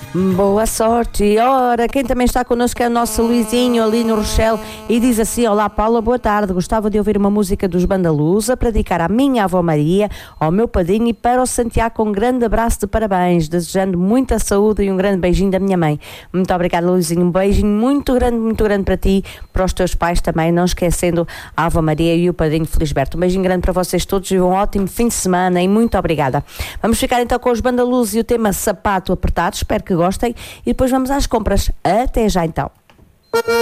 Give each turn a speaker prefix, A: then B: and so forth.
A: Boa sorte. Ora, quem também está connosco é o nosso Luizinho ali no Rochelle e diz assim: olá Paula, boa tarde, gostava de ouvir uma música dos Bandalusa para dedicar à minha avó Maria, ao meu padrinho e para o Santiago, com um grande abraço de parabéns, desejando muita saúde e um grande beijinho da minha mãe. Muito obrigada, Luizinho, um beijinho muito grande para ti, para os teus pais também, não esquecendo a avó Maria e o padrinho Felisberto. Um beijinho grande para vocês todos e um ótimo fim de semana e muito obrigada. Vamos ficar então com os Bandalusa e o tema Sapato Apertado, espero que gostem, e depois vamos às compras. Até já então.